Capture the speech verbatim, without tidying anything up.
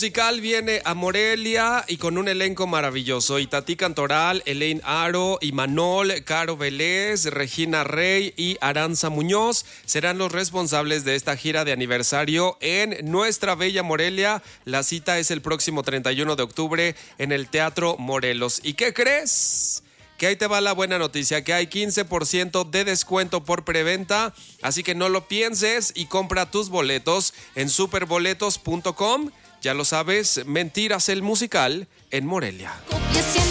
Musical viene a Morelia y con un elenco maravilloso. Itatí Cantoral, Elaine Aro, Imanol, Caro Vélez, Regina Rey y Aranza Muñoz serán los responsables de esta gira de aniversario en nuestra bella Morelia. La cita es el próximo treinta y uno de octubre en el Teatro Morelos. ¿Y qué crees? Que ahí te va la buena noticia, que hay quince por ciento de descuento por preventa, así que no lo pienses y compra tus boletos en superboletos punto com. Ya lo sabes, Mentiras el musical en Morelia.